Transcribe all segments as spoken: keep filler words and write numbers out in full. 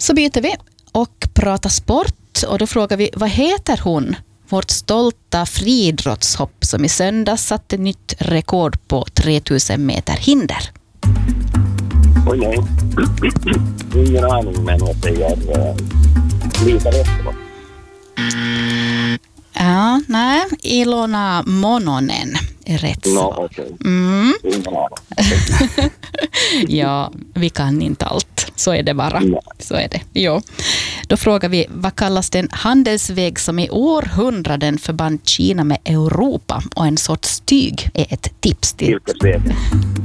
Så byter vi och pratar sport, och då frågar vi, vad heter hon? Vårt stolta friidrottshopp som i söndags satte nytt rekord på tre tusen meter hinder. Oj nej. Ingen aning, men jag säger uh, lite rätt. Ja, nej. Ilona Mononen är rätt svar. No, okay. Mm. Ingen aning. Ja, vi kan inte allt. Så är det bara. No. Så är det. Jo. Då frågar vi, vad kallas den handelsväg som i århundraden förband Kina med Europa, och en sorts tyg är ett tips till. Yrkesvägen.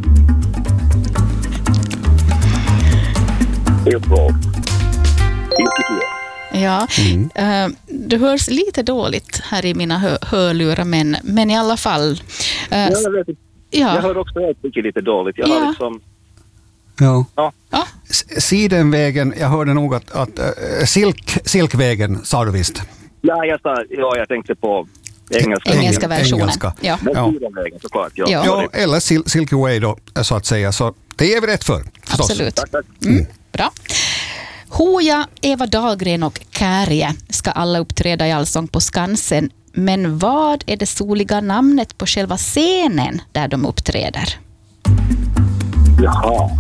Yrkesväg. Yrkesväg. Ja, Mm. uh, det hörs lite dåligt här i mina hö- hörlurar, men, men i alla fall. Uh, Ja, jag, vet, ja. jag hör också jag tycker lite dåligt. Jag Ja. har liksom... Ja. Ja. Ja, S- Sidenvägen, jag hörde nog att, att äh, silk, silkvägen sa du visst. Ja, jag, sa, ja, jag tänkte på engelska. engelska Engel- versionen. engelska. Ja. Men Ja. Sidenvägen såklart. Ja. Ja. Ja, eller sil- Silky Way då, så att säga. Så det ger vi rätt för, förstås. Absolut. Tack, tack. Mm, bra. Hooja, Eva Dahlgren och Kärje ska alla uppträda i Allsång på Skansen. Men vad är det soliga namnet på själva scenen där de uppträder? Jaha.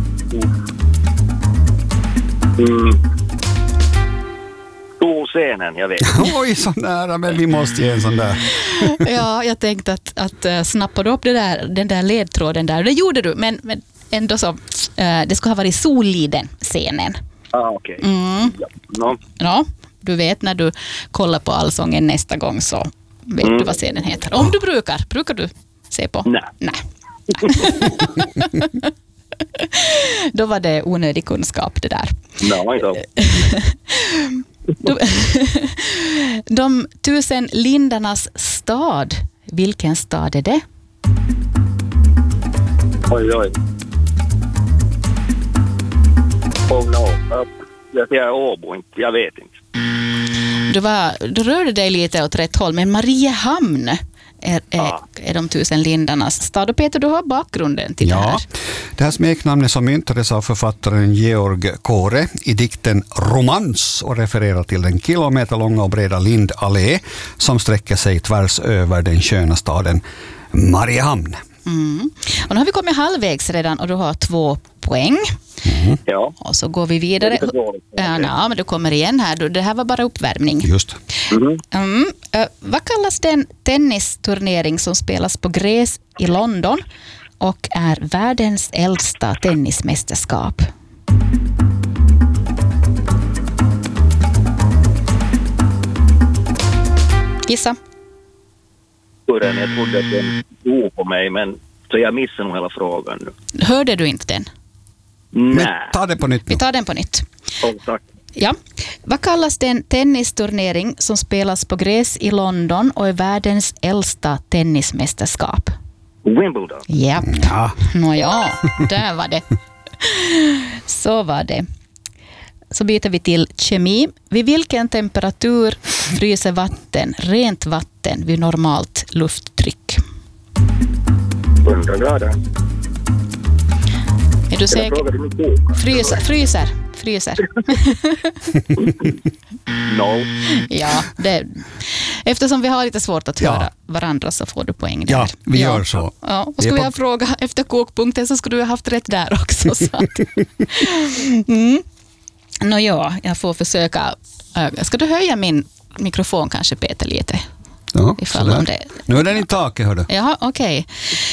Mm. Storscenen, jag vet. Oj, så nära, men vi måste ge en sån där. Ja, jag tänkte att, att uh, snappa du upp det där, den där ledtråden där. Det gjorde du, men, men ändå så. Uh, det skulle ha varit Soliden-scenen. Ah, okej. Okay. Mm. Ja. No. Ja, du vet när du kollar på Allsången nästa gång, så vet Mm. du vad scenen heter. Om du brukar, brukar du se på? Nej. Nej. Då var det onödig kunskap det där. No, inte. De, de tusen lindarnas stad, vilken stad är det? Oj, oj. Oh no. Uh, jag säger Åbo, inte. Jag vet inte. Du, var, du rörde dig lite åt rätt håll, men Mariehamn är, är, Ah. är de tusen lindarnas stad. Och Peter, du har bakgrunden till det Ja, här. det här smeknamnet som myntades av författaren Georg Kåre i dikten Romans och refererar till den kilometerlånga och breda Lindallé som sträcker sig tvärs över den sköna staden Mariehamn. Mm. Och nu har vi kommit halvvägs redan och du har två poäng. Ja. Och så går vi vidare. Det är lite dåligt. Ja, na, men du kommer igen här. Du, det här var bara uppvärmning. Just. Mhm. Mm. Uh, vad kallas den tennisturnering som spelas på gräs i London och är världens äldsta tennismästerskap? Gissa. Kurren, jag trodde att den stod på mig, men så jag missade nog hela frågan nu. Hörde du inte den? Men Nej. ta det på nytt Vi nu. tar den på nytt. Oh, tack. Ja. Vad kallas den tennisturnering som spelas på gräs i London och är världens äldsta tennismästerskap? Wimbledon. Ja. Ja, Nåja, där var det. Så var det. Så byter vi till kemi. Vid vilken temperatur fryser vatten, rent vatten, vid normalt lufttryck? hundra grader. Är du Jag säker? frågade min bok. Fryser, fryser, fryser. No. Ja, det, eftersom vi har lite svårt att Ja. höra varandra så får du poäng där. ja vi ja. gör så. Ja, och Vi är skulle på- jag fråga efter kokpunkten så skulle du ha haft rätt där också. Så att, mm. Nå ja, jag får försöka. Äh, ska du höja min mikrofon kanske, Peter, lite? Ja, Ifall sådär. om det... Nu är den i taket, hördu. Jaha, okej.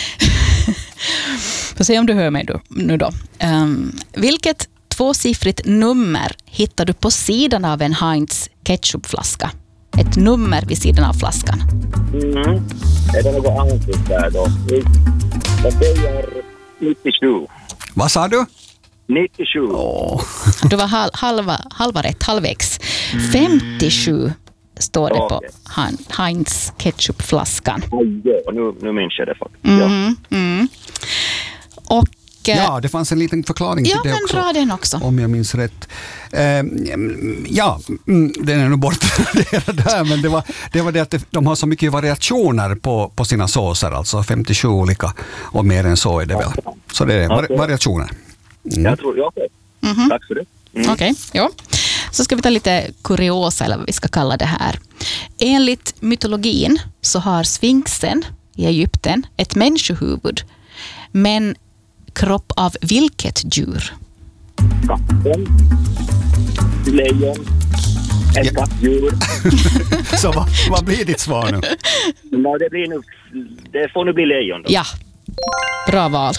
Får se om du hör mig då, nu då. Um, vilket tvåsiffrigt nummer hittar du på sidan av en Heinz ketchupflaska? Ett nummer vid sidan av flaskan. Mm. Är det något annat där då? Jag säger nittiosju. Vad sa du? nittiosju. Åh. Du var hal- halva, halva rätt, halvvägs. femtiosju står det på Okej. Han- Heinz ketchupflaskan. Oj, ja, nu, nu minns jag det faktiskt. Ja. Mm, mm. Och... eh, Ja, det fanns en liten förklaring till ja, det men också. dra den också. Om jag minns rätt. Eh, ja, mm, den är nog bortraderad där, men det var, det var det att det, de har så mycket variationer på, på sina såser, alltså femtiosju olika och mer än så är det väl. Så det är vari- Okej. variationer. Mm. Jag tror, ja, okej. Mhm. Tack för det. Mm. Okej, okay, ja. Så ska vi ta lite kuriosa, eller vad vi ska kalla det här. Enligt mytologin så har sfinxen i Egypten ett människohuvud, men kropp av vilket djur? Katten, lejon, ett Ja. kattdjur. Så vad, vad blir ditt svar nu? No, det, blir nu, det får nu bli lejon då. Ja, bra val.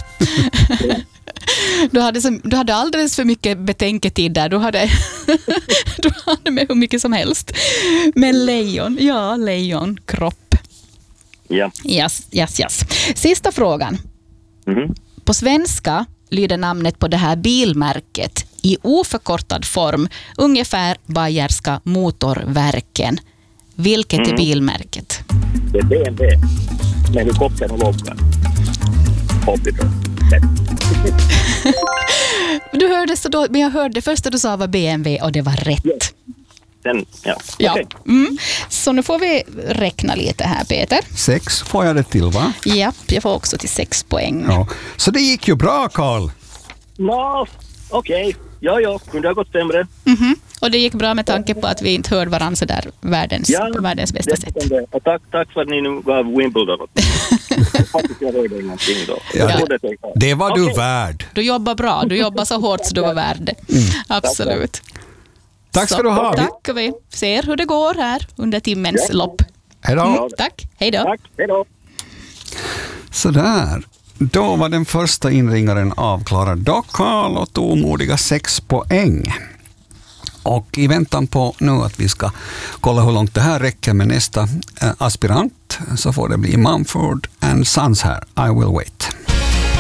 Du hade, så, du hade alldeles för mycket betänketid där. Du hade, du hade med hur mycket som helst. Men lejon, ja, lejon, kropp. Ja. Yes, yes, yes. Sista frågan. Mhm. På svenska lyder namnet på det här bilmärket i oförkortad form ungefär Bayerska motorverken. Vilket är Mm. bilmärket? Det är B M W med helikoptern och loggan. Hoppifrån. Du hörde så då, men jag hörde det första du sa var B M W och det var rätt. Den, ja. Ja. Okej. Mm. Så nu får vi räkna lite här, Peter. Sex får jag det till, va? Ja, jag får också till sex poäng. Ja. Så det gick ju bra, Carl. Nå, okej. Ja, ja. Kunde ha gått sämre. Mhm. Och det gick bra med tanke på att vi inte hörde varandra så där världens, Ja, världens bästa det sätt. stämde. Och tack, tack för att ni nu gav Wimbledon åt mig. Faktiskt jag hörde ingenting då. Ja, Jag borde tänka. Det var du Okej. värd. Du jobbar bra, du jobbar så hårt så du var värd det. Absolut. Tack ska Så, du ha. Tack, och vi ser hur det går här under timmens Ja. lopp. Hej då. Mm, tack, hej då. Tack, hej då. Sådär. Då var den första inringaren avklarad. Då Carl och omodiga sex poäng. Och i väntan på nu att vi ska kolla hur långt det här räcker med nästa eh, aspirant så får det bli Mumford and Sons här. I will wait.